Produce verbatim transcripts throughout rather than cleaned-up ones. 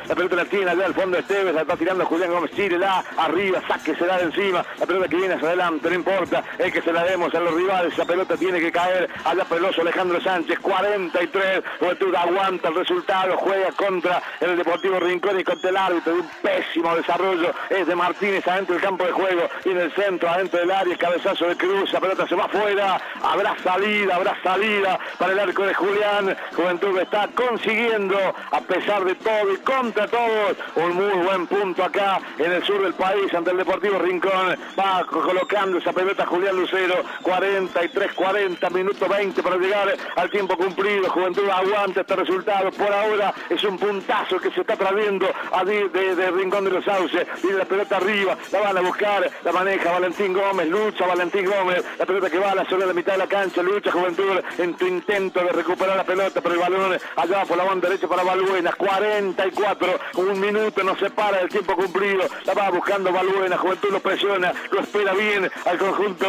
la pelota la tiene allá al fondo Esteves, la está tirando Julián Gómez, tírela, arriba, saque, se da de encima, la pelota que viene hacia adelante, no importa, es que se la demos a los rivales, esa pelota tiene que caer, allá Peloso, Alejandro Sánchez, cuarenta y tres, Juventud aguanta el resultado, juega contra el Deportivo Rincón y contra el árbitro, de un pésimo desarrollo, es de Martínez adentro del campo de juego, y en el centro, adentro del área, cabezazo de Cruz, la pelota se va afuera, habrá salida, habrá salida para el arco de Julián, Juventud está consiguiendo, a pesar de todo y contra todos, un muy buen punto acá en el sur del país ante el Deportivo Rincón, va colocando esa pelota Julián Lucero, cuarenta y tres cuarenta, minuto veinte para llegar al tiempo cumplido, Juventud aguanta este resultado, por ahora es un puntazo que se está trayendo de, de, de Rincón de los Sauces, viene la pelota arriba, la van a buscar, la maneja Valentín Gómez, lucha Valentín Gómez, la pelota que va a la zona de la mitad de la cancha, lucha Juventud en tu intento de recuperar la pelota, pero el balón allá por la banda derecha para Balbuena, cuarenta y cuatro, un minuto nos separa del tiempo cumplido, la va buscando Balbuena, Juventud lo presiona, lo espera bien al conjunto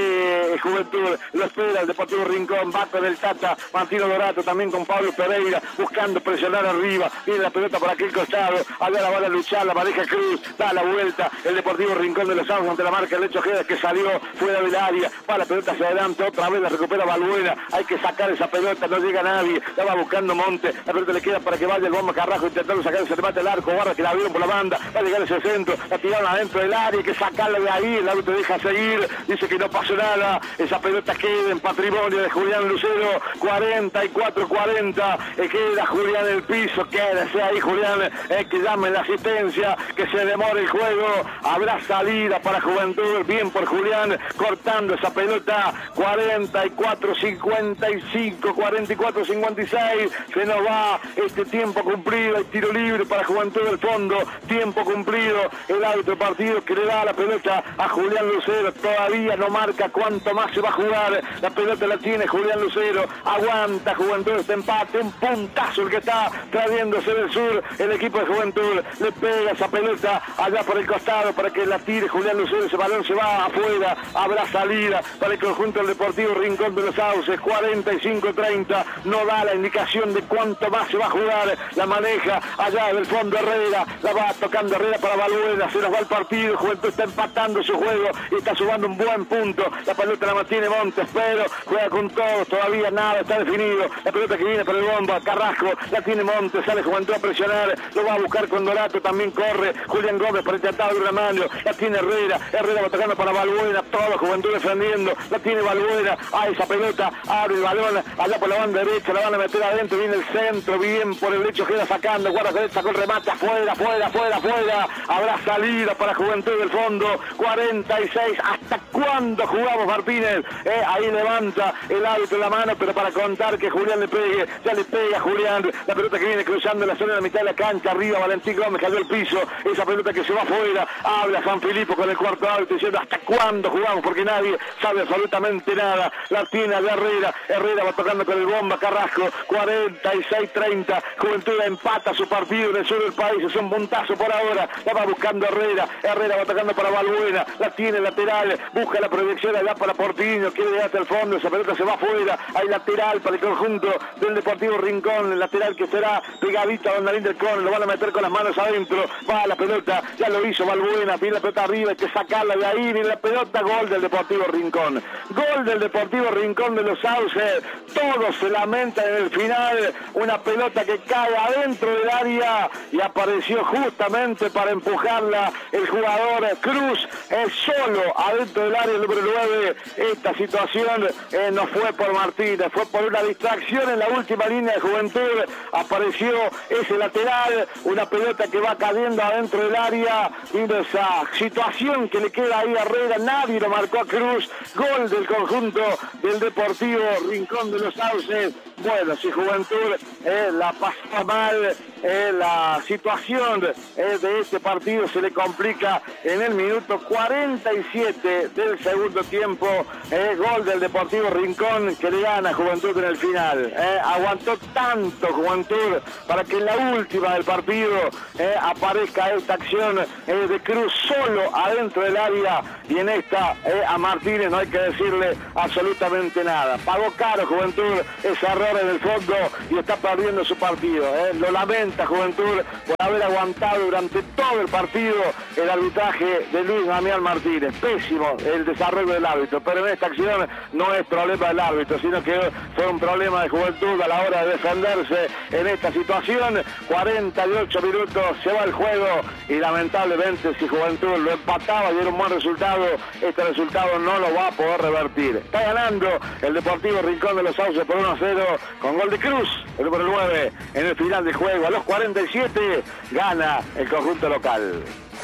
de Juventud, lo espera el Deportivo Rincón, va con el Tata, Martino Dorato también con Pablo Pereira, buscando presionar arriba, viene la pelota por aquel costado, allá la van a luchar, la maneja Cruz, da la vuelta, el Deportivo Rincón de los Sauces ante la marca el Lecho Ojeda que salió fuera del área, va la pelota hacia adelante, otra vez la recupera Balbuena, hay que sacar esa pelota, no llega nadie, la va buscando Monte, la pelota le queda para que vaya el Bomba Carrasco intentando sacar ese remate al arco, guarda que la vieron por la banda, va a llegar ese centro, la tiraron adentro del área, hay que sacarla de ahí, el árbitro deja seguir, dice que no pasó nada, esa pelota queda en patrimonio de Julián Lucero, cuarenta y cuatro cuarenta, eh, queda Julián en el piso, quédese ahí Julián, eh, que llame la asistencia, que se demore el juego, habrá salida para Juventud, bien por Julián, cortando esa pelota, cuarenta y cuatro cincuenta y cinco, cuarenta y cuatro cincuenta y seis, se nos va este tiempo cumplido, el tiro libre para Juventud del fondo, tiempo cumplido, el árbitro partido que le da la pelota a Julián Lucero, todavía no marca cuánto más se va a jugar, la pelota la tiene Julián Lucero, aguanta Juventud este empate, un puntazo el que está trayéndose del sur el equipo de Juventud, le pega esa pelota allá por el costado para que la tire Julián Lucero, ese balón se va afuera, habrá salida para el conjunto del Deportivo Rincón de los Sauces, cuarenta y cinco treinta, no da la indicación de cuánto más se va a jugar, la maneja allá del fondo Herrera, la va tocando Herrera para Balbuena, se nos va el partido, Juventud está empatando su juego y está sumando un buen punto, la pelota la mantiene Montes, pero juega con todos, todavía nada está definido, la pelota que viene para el Bomba, Carrasco, la tiene Montes, sale Juventud a presionar, lo va a buscar con Dorato, también corre Julián Gómez para intentar de una mano, la tiene Herrera, Herrera va tocando para Balbuena, toda Juventud defendiendo, la tiene Balbuena, a esa pelota, abre el balón, allá por la banda derecha, la van a meter adentro, viene el centro, bien por el derecho, queda sacando, guarda derecha con remate, afuera, afuera, afuera, afuera, habrá salida para Juventud del fondo, cuarenta y seis, ¿hasta cuándo jugamos Martínez? Eh, ahí levanta el árbitro la mano, pero para contar que Julián le pegue, ya le pega Julián, la pelota que viene cruzando la zona de la mitad de la cancha, arriba Valentín Gómez cayó al piso, esa pelota que se va afuera, habla San Filipo con el cuarto árbitro diciendo ¿hasta cuándo jugamos? Porque nadie sabe absolutamente nada, la tiene de Herrera, Herrera va tocando con el Bomba Carrasco, cuarenta y seis treinta, Juventud empata su partido en el sur del país, es un puntazo por ahora, la va buscando Herrera, Herrera va tocando para Balbuena, la tiene lateral, busca la proyección allá para Portiño, quiere llegar hasta el fondo, esa pelota se va afuera, hay lateral para el conjunto del Deportivo Rincón, el lateral que será pegadito a Donalín del Con, lo van a meter con las manos adentro, va la pelota, ya lo hizo Balbuena, viene la pelota arriba, hay que sacarla de ahí, viene la pelota, gol del Deportivo Rincón, gol del Deportivo Rincón de los Sauces, todos se lamentan en el final, una pelota que cae adentro del área y apareció justamente para empujarla el jugador Cruz, es solo adentro del área número nueve, esta situación eh, no fue por Martínez, fue por una distracción en la última línea de Juventud, apareció ese lateral, una pelota que va cayendo adentro del área, viendo esa situación que le queda ahí a Herrera, nadie lo marcó a Cruz, gol del conjunto del Deportivo Rincón de los Sauces. Bueno, si Juventud eh, la pasa mal, eh, la situación eh, de este partido se le complica en el minuto cuarenta y siete del segundo tiempo, eh, gol del Deportivo Rincón que le gana a Juventud en el final. Eh, aguantó tanto Juventud para que en la última del partido eh, aparezca esta acción eh, de Cruz solo adentro del área y en esta eh, a Martínez no hay que decirle absolutamente nada. Pagó caro Juventud ese error en el fondo y está perdiendo perdiendo su partido. ¿eh? Lo lamenta Juventud por haber aguantado durante todo el partido el arbitraje de Luis Damián Martínez. Pésimo el desarrollo del árbitro, pero en esta acción no es problema del árbitro, sino que fue un problema de Juventud a la hora de defenderse en esta situación. cuarenta y ocho minutos, se va el juego y lamentablemente si Juventud lo empataba y era un buen resultado, este resultado no lo va a poder revertir. Está ganando el Deportivo Rincón de los Sauces por uno a cero con gol de Cruz, el número nueve, en el final del juego. A los cuarenta y siete gana el conjunto local.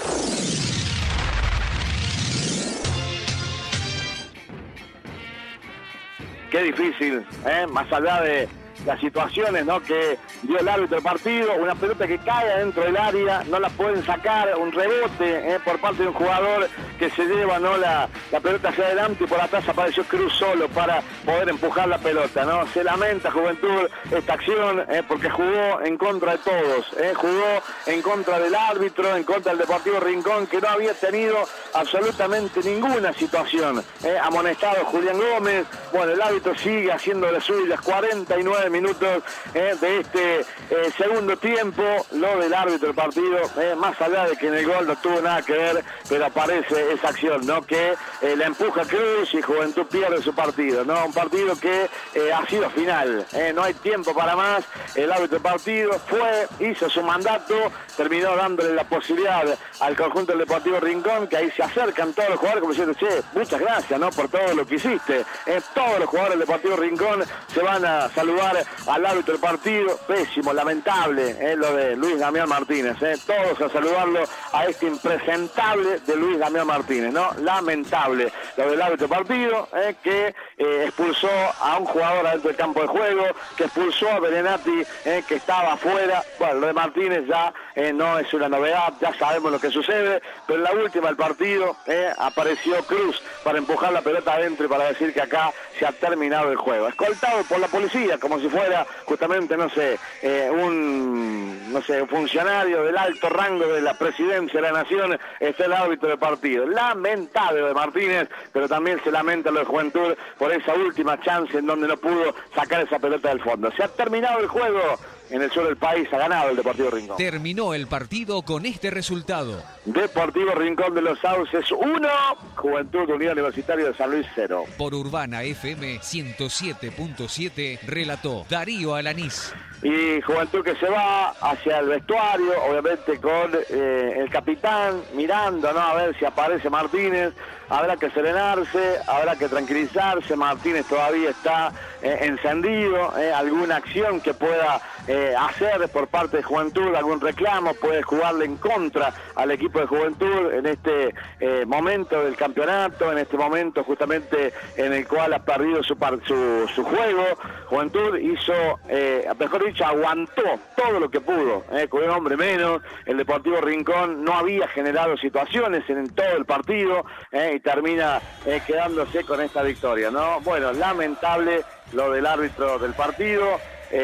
Qué difícil, ¿eh? Más allá de las situaciones, ¿no?, que dio el árbitro del partido, una pelota que cae dentro del área, no la pueden sacar, un rebote ¿eh? por parte de un jugador que se lleva, ¿no?, la, la pelota hacia adelante y por atrás apareció Cruz solo para poder empujar la pelota, ¿no? Se lamenta Juventud esta acción ¿eh? porque jugó en contra de todos, ¿eh? jugó en contra del árbitro, en contra del Deportivo Rincón, que no había tenido absolutamente ninguna situación. ¿eh? Amonestado Julián Gómez, bueno, el árbitro sigue haciendo de suyas. Cuarenta y nueve minutos eh, de este eh, segundo tiempo, lo del árbitro del partido, eh, más allá de que en el gol no tuvo nada que ver, pero aparece esa acción, ¿no?, que eh, la empuja Cruz y Juventud pierde su partido, ¿no? Un partido que eh, ha sido final, eh, no hay tiempo para más. El árbitro del partido fue, hizo su mandato, terminó dándole la posibilidad al conjunto del Deportivo Rincón, que ahí se acercan todos los jugadores como diciendo, che, muchas gracias, ¿no?, por todo lo que hiciste. Eh, todos los jugadores del Deportivo Rincón se van a saludar al árbitro del partido. Pésimo, lamentable eh, lo de Luis Damián Martínez, eh. todos a saludarlo a este impresentable de Luis Damián Martínez, ¿no? Lamentable lo del árbitro del partido, eh, que eh, expulsó a un jugador adentro del campo de juego, que expulsó a Berenati, eh, que estaba afuera. Bueno, lo de Martínez ya eh, no es una novedad, ya sabemos lo que sucede, pero en la última del partido eh, apareció Cruz para empujar la pelota adentro y para decir que acá se ha terminado el juego. Escoltado por la policía, como si fuera justamente, no sé, eh, un, no sé, un funcionario del alto rango de la presidencia de la nación, está el árbitro del partido. Lamentable lo de Martínez, pero también se lamenta lo de Juventud por esa última chance en donde no pudo sacar esa pelota del fondo. Se ha terminado el juego en el sur del país, ha ganado el Deportivo Rincón. Terminó el partido con este resultado. Deportivo Rincón de los Sauces uno, Juventud Unión Universitaria de San Luis cero. Por Urbana F M ciento siete punto siete relató Darío Alanís. Y Juventud que se va hacia el vestuario, obviamente con eh, el capitán mirando, ¿no?, a ver si aparece Martínez. Habrá que serenarse, habrá que tranquilizarse. Martínez todavía está eh, encendido, eh, alguna acción que pueda eh, hacer por parte de Juventud, algún reclamo, puede jugarle en contra al equipo de Juventud en este eh, momento del campeonato, en este momento justamente en el cual ha perdido su, su, su juego. Juventud hizo, eh, mejor dicho, aguantó todo lo que pudo, eh, con un hombre menos. El Deportivo Rincón no había generado situaciones en, en todo el partido, eh, y termina eh, quedándose con esta victoria, ¿no? Bueno, lamentable lo del árbitro del partido.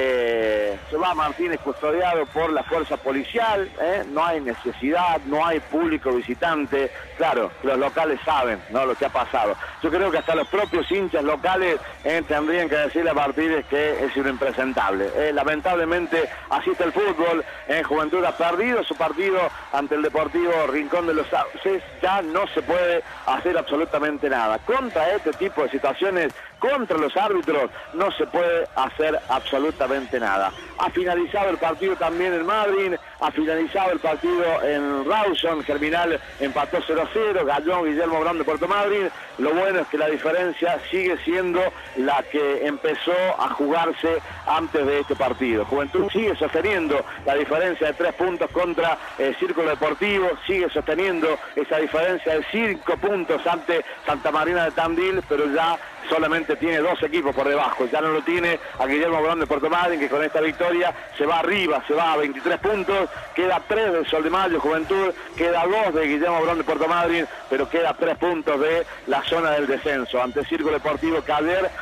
Eh, se va Martínez custodiado por la fuerza policial, ¿eh? No hay necesidad, no hay público visitante. Claro, los locales saben, ¿no?, lo que ha pasado. Yo creo que hasta los propios hinchas locales eh, tendrían que decirle a Martínez que es un impresentable. Eh, lamentablemente así está el fútbol. Eh, Juventud ha perdido su partido ante el Deportivo Rincón de los Sauces. Ya no se puede hacer absolutamente nada. Contra este tipo de situaciones, contra los árbitros, no se puede hacer absolutamente nada. Ha finalizado el partido también en Madrid, ha finalizado el partido en Rawson. Germinal empató cero a cero, Gallón Guillermo Brown de Puerto Madryn. Lo bueno es que la diferencia sigue siendo la que empezó a jugarse antes de este partido. Juventud sigue sosteniendo la diferencia de tres puntos contra el Círculo Deportivo, sigue sosteniendo esa diferencia de cinco puntos ante Santa Marina de Tandil, pero ya solamente tiene dos equipos por debajo. Ya no lo tiene a Guillermo Brown de Puerto Madryn, que con esta victoria se va arriba, se va a veintitrés puntos, queda tres del Sol de Mayo Juventud, queda dos de Guillermo Brown de Puerto Madryn, pero queda tres puntos de la zona del descenso ante Círculo Deportivo, que ayer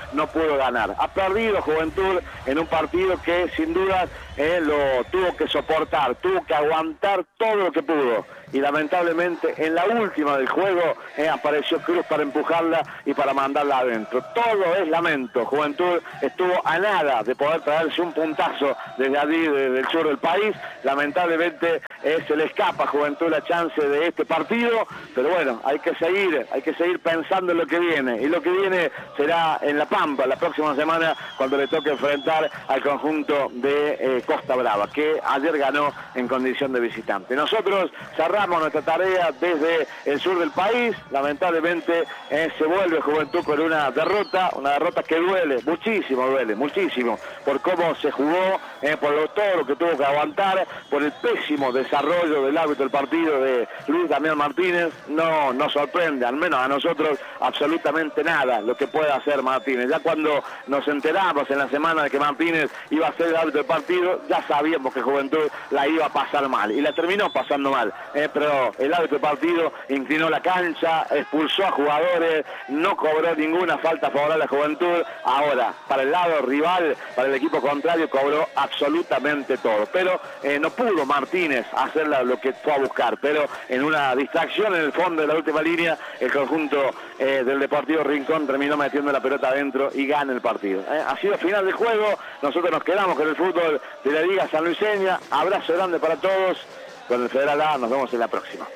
no pudo ganar. Ha perdido Juventud en un partido que sin duda eh, lo tuvo que soportar, tuvo que aguantar todo lo que pudo. Y lamentablemente en la última del juego eh, apareció Cruz para empujarla y para mandarla adentro. Todo es lamento. Juventud estuvo a nada de poder traerse un puntazo desde allí, desde el sur del país. Lamentablemente eh, se le escapa a Juventud la chance de este partido, pero bueno, hay que seguir, hay que seguir pensando en lo que viene. Y lo que viene será en La Pampa, la próxima semana, cuando le toque enfrentar al conjunto de eh, Costa Brava, que ayer ganó en condición de visitante. Nosotros cerramos nuestra tarea desde el sur del país. Lamentablemente eh, se vuelve Juventud con una derrota, una derrota que duele, muchísimo duele, muchísimo, por cómo se jugó, eh, por lo, todo lo que tuvo que aguantar, por el pésimo desarrollo del árbitro del partido de Luis Damián Martínez. No nos sorprende, al menos a nosotros, absolutamente nada lo que pueda hacer Martínez. Ya cuando nos enteramos en la semana de que Martínez iba a ser el árbitro del partido, ya sabíamos que Juventud la iba a pasar mal, y la terminó pasando mal. Eh, pero el árbitro del partido inclinó la cancha, expulsó a jugadores, no cobró ninguna falta favorable a Juventud. Ahora, para el lado rival, para el equipo contrario, cobró absolutamente todo. Pero eh, no pudo Martínez hacer lo que fue a buscar, pero en una distracción en el fondo de la última línea, el conjunto eh, del Deportivo Rincón terminó metiendo la pelota adentro y gana el partido. Eh, ha sido final del juego, nosotros nos quedamos con el fútbol de la Liga Sanluiseña. Abrazo grande para todos. Con el Federal A nos vemos en la próxima.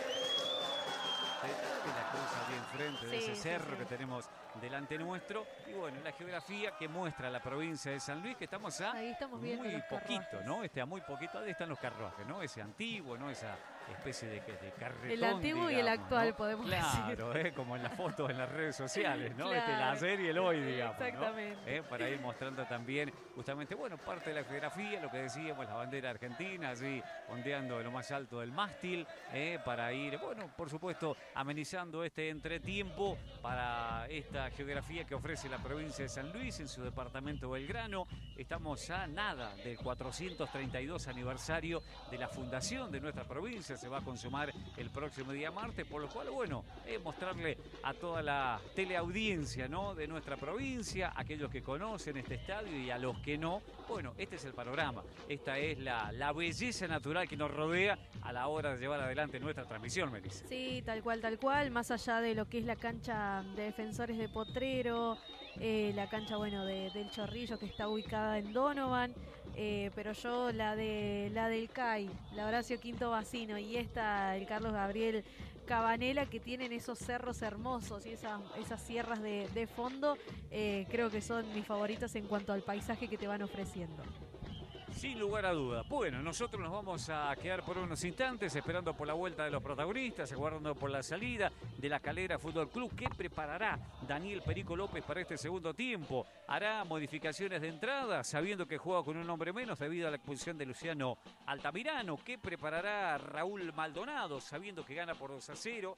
La cruz ahí enfrente de ese cerro que tenemos delante nuestro, y bueno, la geografía que muestra la provincia de San Luis, que estamos a Ahí estamos muy poquito, carruajes. ¿no? Este a muy poquito, ahí están los carruajes, ¿no? Ese antiguo, ¿no? Esa especie de, de carretón, el antiguo digamos, y el actual, ¿no? podemos claro, decir. Claro, ¿eh? Como en las fotos en las redes sociales, ¿no? Claro. Este, el ayer y el hoy, digamos, Exactamente. ¿no? ¿Eh? Para ir mostrando también, justamente, bueno, parte de la geografía, lo que decíamos, la bandera argentina, allí ondeando en lo más alto del mástil, ¿eh? Para ir, bueno, por supuesto, amenizando este entretiempo para esta geografía que ofrece la provincia de San Luis en su departamento Belgrano. Estamos a nada del cuatrocientos treinta y dos aniversario de la fundación de nuestra provincia. Se va a consumar el próximo día martes, por lo cual, bueno, eh, mostrarle a toda la teleaudiencia, ¿no? De nuestra provincia, aquellos que conocen este estadio y a los que no, bueno, este es el panorama. Esta es la, la belleza natural que nos rodea a la hora de llevar adelante nuestra transmisión, Melissa. Sí, tal cual, tal cual, más allá de lo que es la cancha de Defensores de Potrero, eh, la cancha, bueno, de, del Chorrillo, que está ubicada en Donovan, eh, pero yo la de la del C A I, la Horacio Quinto Bacino, y esta, el Carlos Gabriel Cabanela, que tienen esos cerros hermosos y esas, esas sierras de, de fondo, eh, creo que son mis favoritos en cuanto al paisaje que te van ofreciendo. Sin lugar a duda. Bueno, nosotros nos vamos a quedar por unos instantes esperando por la vuelta de los protagonistas, aguardando por la salida de la Calera Fútbol Club. ¿Qué preparará Daniel Perico López para este segundo tiempo? ¿Hará modificaciones de entrada, sabiendo que juega con un hombre menos debido a la expulsión de Luciano Altamirano? ¿Qué preparará Raúl Maldonado, sabiendo que gana por dos a cero?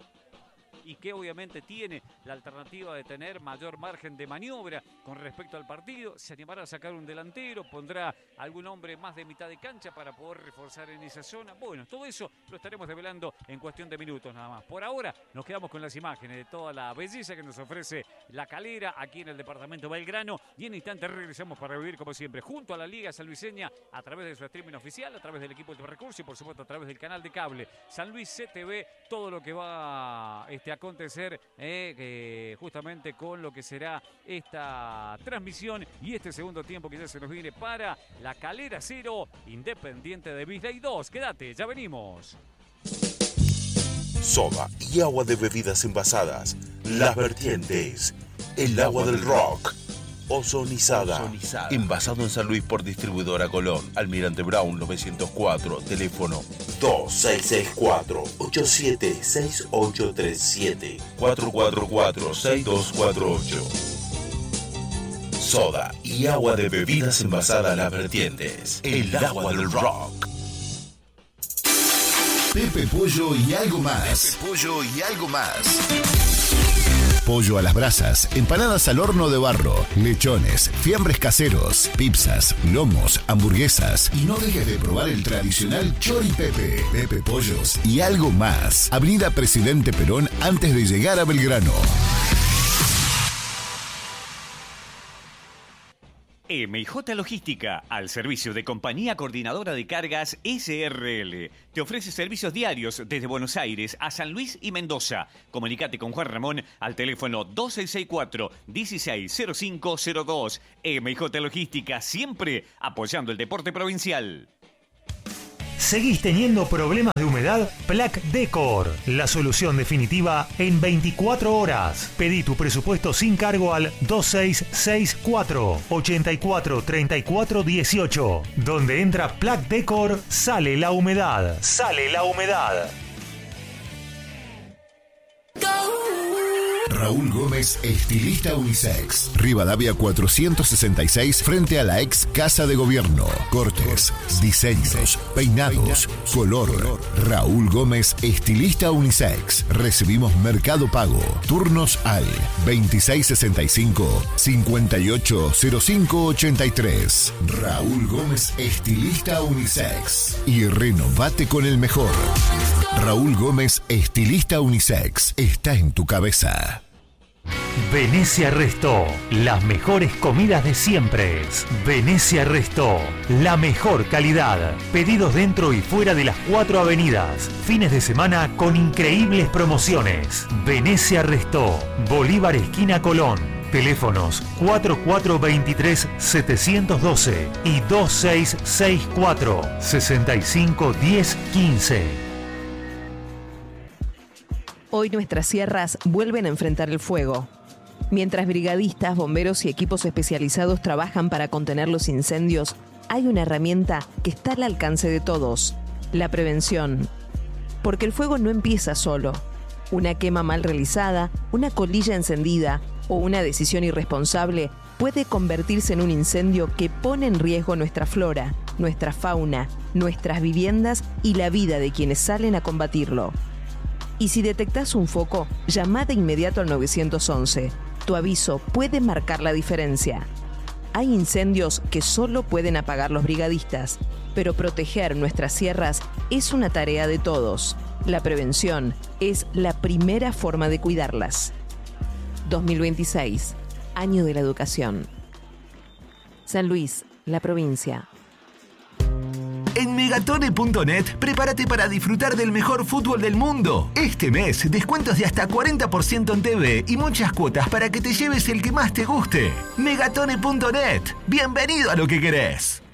Y que obviamente tiene la alternativa de tener mayor margen de maniobra con respecto al partido. Se animará a sacar un delantero, pondrá algún hombre más de mitad de cancha para poder reforzar en esa zona. Bueno, todo eso lo estaremos develando en cuestión de minutos nada más. Por ahora nos quedamos con las imágenes de toda la belleza que nos ofrece la Calera aquí en el departamento Belgrano, y en instantes regresamos para vivir como siempre junto a la Liga Sanluiseña a través de su streaming oficial, a través del equipo de recursos y por supuesto a través del canal de cable San Luis C T V. Todo lo que va este acontecer eh, que justamente con lo que será esta transmisión y este segundo tiempo que ya se nos viene para la Calera cero, Independiente de Bisley dos. Quédate, ya venimos. Soda y agua de bebidas envasadas. Las Vertientes. El agua del rock. Ozonizada. Ozonizada. Envasado en San Luis por distribuidora Colón. Almirante Brown novecientos cuatro. Teléfono dos seis seis cuatro, ocho siete seis ocho tres siete, cuatro cuatro cuatro, seis dos cuatro ocho. Soda y agua de bebidas envasada Las Vertientes. El agua del rock. Pepe Pollo y algo más. Pepe Pollo y algo más. Pollo a las brasas, empanadas al horno de barro, lechones, fiambres caseros, pizzas, lomos, hamburguesas. Y no dejes de probar el tradicional Chori Pepe, Pepe Pollos y algo más. Avenida Presidente Perón antes de llegar a Belgrano. M y J Logística, al servicio de Compañía Coordinadora de Cargas S R L. Te ofrece servicios diarios desde Buenos Aires a San Luis y Mendoza. Comunicate con Juan Ramón al teléfono dos seis seis cuatro, uno seis cero cinco cero dos. M y J Logística, siempre apoyando el deporte provincial. ¿Seguís teniendo problemas de humedad? Plac Decor, la solución definitiva en veinticuatro horas. Pedí tu presupuesto sin cargo al dos seis seis cuatro, ocho cuatro tres cuatro uno ocho. Donde entra Plac Decor, sale la humedad. Sale la humedad. Raúl Gómez, estilista unisex. Rivadavia cuatrocientos sesenta y seis, frente a la ex Casa de Gobierno. Cortes, diseños, peinados, color. Raúl Gómez, estilista unisex. Recibimos Mercado Pago. Turnos al veintiséis sesenta y cinco, cincuenta y ocho cero cinco ochenta y tres. Raúl Gómez, estilista unisex. Y renovate con el mejor. Raúl Gómez, estilista unisex. Está en tu cabeza. Venecia Resto, las mejores comidas de siempre. Venecia Resto, la mejor calidad. Pedidos dentro y fuera de las cuatro avenidas. Fines de semana con increíbles promociones. Venecia Resto, Bolívar esquina Colón. Teléfonos cuatro cuatro dos tres, siete uno dos y dos seis seis cuatro, seis cinco uno cero uno cinco. Hoy nuestras sierras vuelven a enfrentar el fuego. Mientras brigadistas, bomberos y equipos especializados trabajan para contener los incendios, hay una herramienta que está al alcance de todos: la prevención. Porque el fuego no empieza solo. Una quema mal realizada, una colilla encendida o una decisión irresponsable puede convertirse en un incendio que pone en riesgo nuestra flora, nuestra fauna, nuestras viviendas y la vida de quienes salen a combatirlo. Y si detectás un foco, llama de inmediato al nueve once. Tu aviso puede marcar la diferencia. Hay incendios que solo pueden apagar los brigadistas, pero proteger nuestras sierras es una tarea de todos. La prevención es la primera forma de cuidarlas. dos mil veintiséis, Año de la Educación. San Luis, la provincia. En Megatone punto net, prepárate para disfrutar del mejor fútbol del mundo. Este mes, descuentos de hasta cuarenta por ciento en T V y muchas cuotas para que te lleves el que más te guste. Megatone punto net. Bienvenido a lo que querés.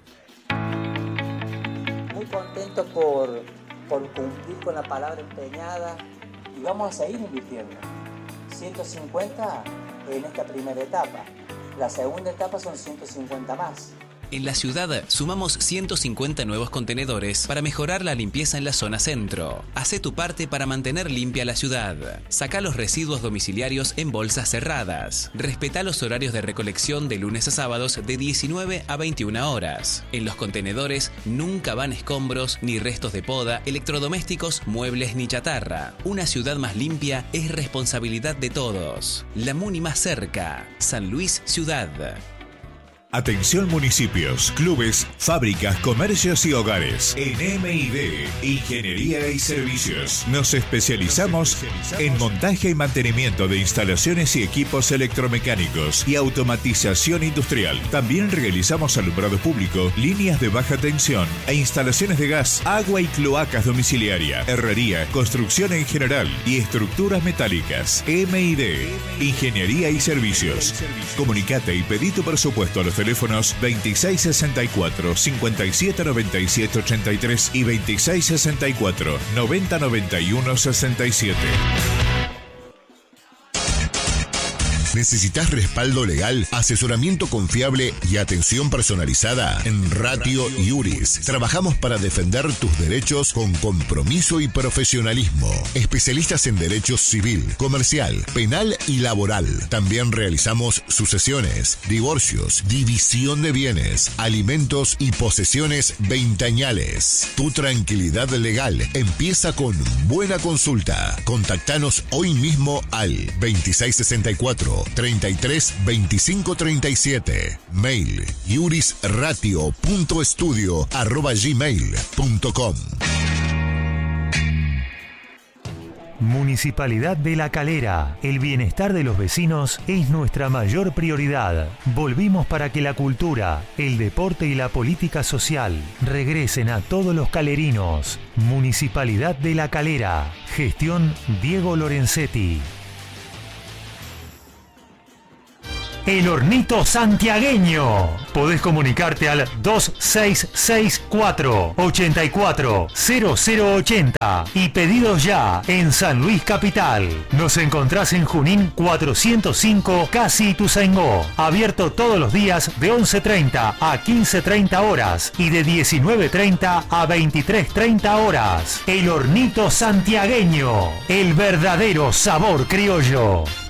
Muy contento por, por cumplir con la palabra empeñada y vamos a seguir invirtiendo. ciento cincuenta en esta primera etapa. La segunda etapa son ciento cincuenta más. En la ciudad sumamos ciento cincuenta nuevos contenedores para mejorar la limpieza en la zona centro. Hacé tu parte para mantener limpia la ciudad. Saca los residuos domiciliarios en bolsas cerradas. Respetá los horarios de recolección de lunes a sábados de diecinueve a veintiuna horas. En los contenedores nunca van escombros, ni restos de poda, electrodomésticos, muebles ni chatarra. Una ciudad más limpia es responsabilidad de todos. La Muni más cerca. San Luis Ciudad. Atención municipios, clubes, fábricas, comercios y hogares. En M I D, Ingeniería y Servicios, nos especializamos en montaje y mantenimiento de instalaciones y equipos electromecánicos y automatización industrial. También realizamos alumbrado público, líneas de baja tensión e instalaciones de gas, agua y cloacas domiciliaria, herrería, construcción en general y estructuras metálicas. M I D, Ingeniería y Servicios. Comunicate y pedí tu presupuesto a los teléfonos veintiséis sesenta y cuatro, cincuenta y siete noventa y siete ochenta y tres y veintiséis sesenta y cuatro, noventa noventa y uno sesenta y siete. ¿Necesitas respaldo legal, asesoramiento confiable y atención personalizada? En Ratio Iuris trabajamos para defender tus derechos con compromiso y profesionalismo. Especialistas en derecho civil, comercial, penal y laboral. También realizamos sucesiones, divorcios, división de bienes, alimentos y posesiones veinteañales. Tu tranquilidad legal empieza con buena consulta. Contactanos hoy mismo al veintiséis sesenta y cuatro, treinta y tres veinticinco treinta y siete. Mail iurisratio punto estudio arroba gmail punto com. Municipalidad de La Calera. El bienestar de los vecinos es nuestra mayor prioridad. Volvimos para que la cultura, el deporte y la política social regresen a todos los calerinos. Municipalidad de La Calera. Gestión Diego Lorenzetti. El Hornito Santiagueño. Podés comunicarte al dos seis seis cuatro, ocho cuatro, cero cero ocho cero y pedidos ya en San Luis Capital. Nos encontrás en Junín cuatrocientos cinco, Casi Ituzaingó. Abierto todos los días de once treinta a quince treinta horas y de diecinueve treinta a veintitrés treinta horas. El Hornito Santiagueño. El verdadero sabor criollo.